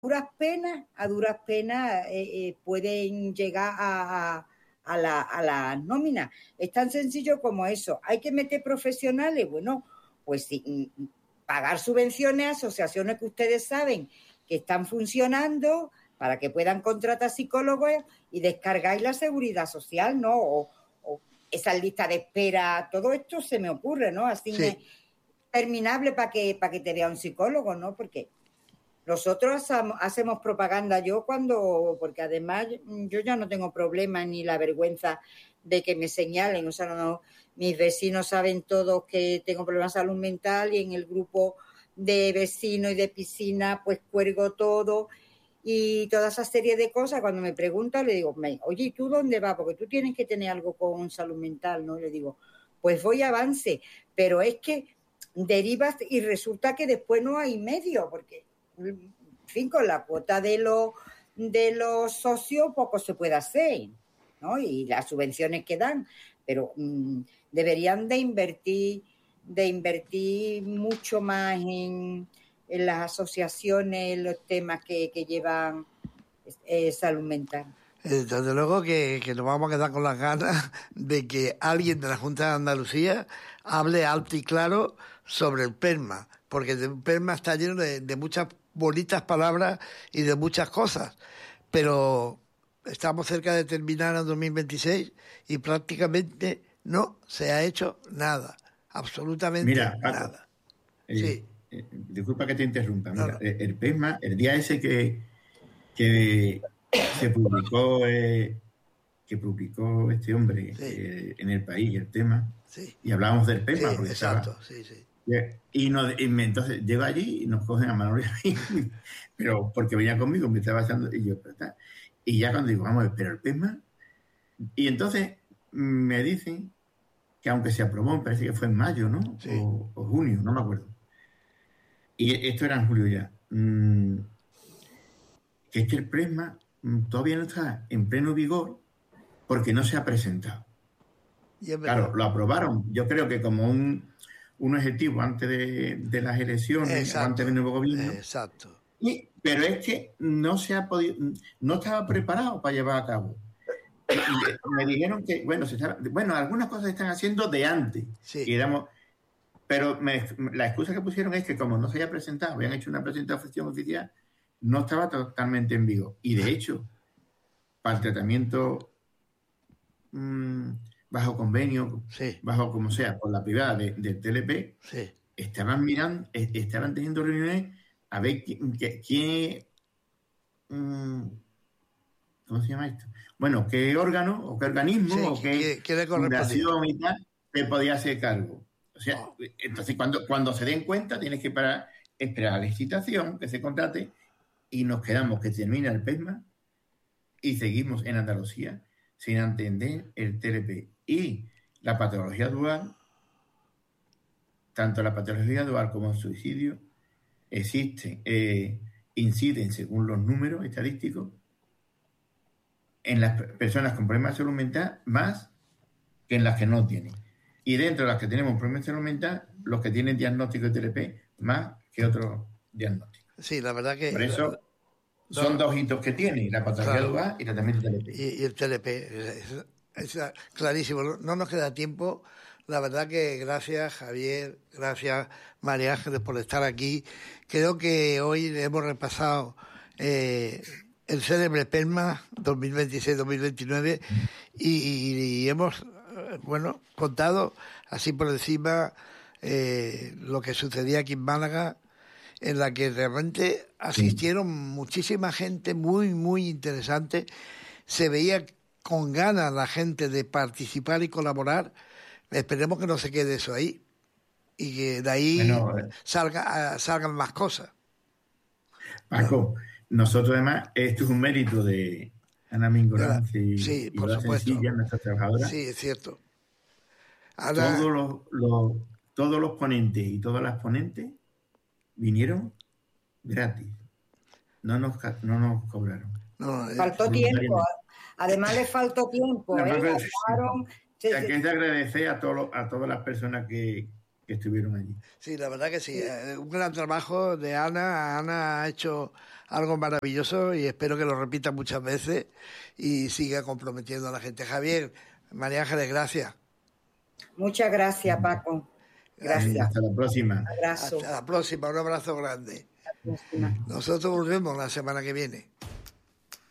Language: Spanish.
duras penas pueden llegar a la nómina. Es tan sencillo como eso. ¿Hay que meter profesionales? Bueno, pues sí, pagar subvenciones a asociaciones que ustedes saben que están funcionando para que puedan contratar psicólogos y descargáis la seguridad social, ¿no? O esa lista de espera, todo esto se me ocurre, ¿no? Así Sí. interminable para que te vea un psicólogo, ¿no? Porque nosotros hacemos propaganda porque además yo ya no tengo problema ni la vergüenza de que me señalen, o sea, no, mis vecinos saben todos que tengo problemas de salud mental y en el grupo de vecinos y de piscina pues cuelgo todo y toda esa serie de cosas. Cuando me preguntan le digo, oye, ¿y tú dónde vas? Porque tú tienes que tener algo con salud mental, ¿no? Y le digo, pues voy a avance, pero es que derivas y resulta que después no hay medio, porque en fin, con la cuota de los socios poco se puede hacer, ¿no? Y las subvenciones que dan, pero deberían de invertir mucho más en las asociaciones, en los temas que llevan salud mental. Desde luego que nos vamos a quedar con las ganas de que alguien de la Junta de Andalucía hable alto y claro sobre el PERMA, porque el PERMA está lleno de muchas bonitas palabras y de muchas cosas, pero estamos cerca de terminar en 2026 y prácticamente no se ha hecho nada, absolutamente. Mira, Paco, nada. Sí. Disculpa que te interrumpa. Mira, No. el PESMA, el día ese que se publicó, que publicó este hombre en El País, el tema, y hablábamos del PESMA. Sí, porque exacto, estaba, sí. Entonces llego allí y nos cogen a Manolo pero porque venía conmigo, me estaba echando, y ya cuando digo, vamos a ver, pero el PESMA, y entonces me dicen que aunque se aprobó, me parece que fue en mayo, ¿no? Sí. O junio, no me acuerdo. Y esto era en julio ya. Que es que el PRESMA todavía no está en pleno vigor porque no se ha presentado. Claro, lo aprobaron, yo creo que como un objetivo antes de las elecciones, exacto, antes del nuevo gobierno. Exacto. Pero es que no se ha podido, no estaba preparado para llevar a cabo. Y me dijeron que, algunas cosas se están haciendo de antes. Sí. Pero la excusa que pusieron es que como no se había presentado, habían hecho una presentación oficial, no estaba totalmente en vigor. Y de hecho, para el tratamiento bajo convenio, bajo como sea, por la privada del TLP, estaban teniendo reuniones a ver quién ¿cómo se llama esto? Bueno, qué órgano o qué organismo o qué fundación y tal se podía hacer cargo. O sea, entonces cuando se den cuenta tienes que esperar a la licitación, que se contrate, y nos quedamos que termina el PESMA y seguimos en Andalucía sin entender el TLP. Y la patología dual, tanto la patología dual como el suicidio, inciden según los números estadísticos en las personas con problemas de salud mental más que en las que no tienen. Y dentro de las que tenemos problemas de salud mental, los que tienen diagnóstico de TLP más que otros diagnósticos. Sí, la verdad que... Por eso son dos hitos que tiene, la patología dual y el tratamiento de TLP. Y el TLP, es clarísimo. No nos queda tiempo. La verdad que gracias, Javier, gracias, María Ángeles, por estar aquí. Creo que hoy hemos repasado el célebre PERMA 2026-2029 y hemos, contado así por encima lo que sucedía aquí en Málaga, en la que realmente asistieron muchísima gente muy, muy interesante. Se veía con ganas la gente de participar y colaborar. Esperemos que no se quede eso ahí y que de ahí salgan más cosas. Paco, nosotros además, esto es un mérito de Ana Mingolance y por la supuesto. Sencilla, nuestra trabajadora. Sí, es cierto. Ahora, todos los ponentes y todas las ponentes vinieron gratis. No nos cobraron. Faltó tiempo. Además les faltó tiempo. Hay que agradecer a todas las personas que que estuvieron allí. Sí, la verdad que sí. Un gran trabajo de Ana. Ana ha hecho algo maravilloso y espero que lo repita muchas veces y siga comprometiendo a la gente. Javier, María Ángeles, gracias. Muchas gracias, Paco. Gracias. Hasta la próxima. Abrazo. Hasta la próxima. Un abrazo grande. Hasta la próxima. Nosotros volvemos la semana que viene.